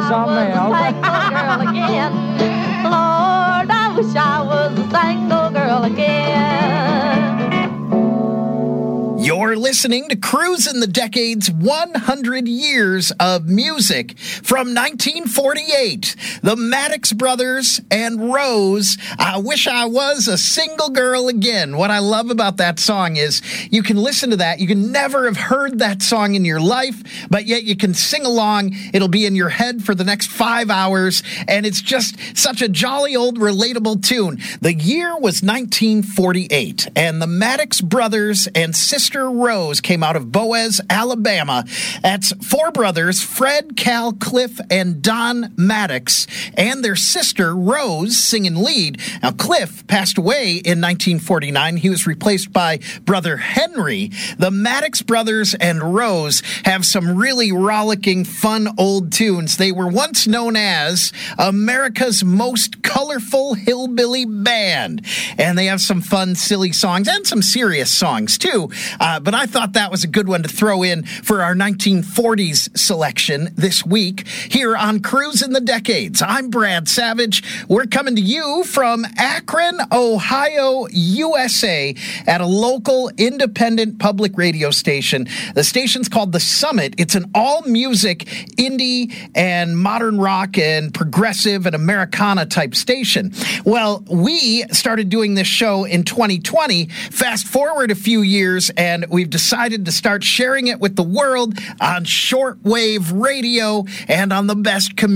something else. Girl again. Lord, I wish I was a single girl again. You're listening to Cruisin' the Decades 100 Years of Music from 1948. The Maddox Brothers and Rose, I Wish I Was a Single Girl Again. What I love about that song is you can listen to that. You can never have heard that song in your life, but yet you can sing along. It'll be in your head for the next 5 hours, and it's just such a jolly old relatable tune. The year was 1948, and the Maddox Brothers and Sister Rose came out of Boaz, Alabama. That's four brothers, Fred, Cal, Cliff, and Don Maddox, and their sister Rose singing lead. Now, Cliff passed away in 1949. He was replaced by brother Henry. The Maddox Brothers and Rose have some really rollicking, fun old tunes. They were once known as America's most colorful hillbilly band, and they have some fun, silly songs and some serious songs too. But I thought that was a good one to throw in for our 1940s selection this week here on Cruisin' the Decades. I'm Brad Savage. We're coming to you from Akron, Ohio, USA, at a local independent public radio station. The station's called The Summit. It's an all-music indie and modern rock and progressive and Americana type station. Well, we started doing this show in 2020. Fast forward a few years, and we've decided to start sharing it with the world on shortwave radio and on the best community